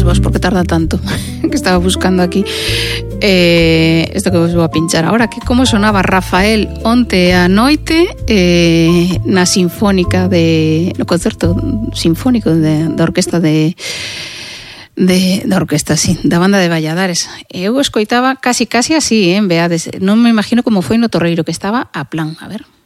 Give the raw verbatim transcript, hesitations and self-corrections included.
vos, porque tarda tanto, que estaba buscando aquí eh, esto que vos vou a pinchar ahora, que como sonaba Rafael onte a noite eh, na Sinfónica de, no concerto sinfónico de, da orquesta de de, da orquesta, sí, da banda de Valladares. Eu escoitaba casi casi así, eh, veades, non me imagino como foi no Torreiro, que estaba a plan, a ver.